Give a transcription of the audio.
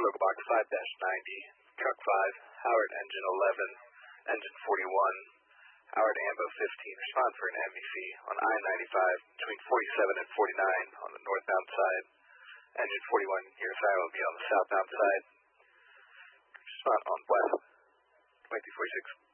Local Box 5-90, Truck 5, Howard Engine 11, Engine 41, Howard Ambo 15, respond for an MEC on I-95 between 47 and 49 on the northbound side. Engine 41, your assignment will be on the southbound side. Respond on west, 2246.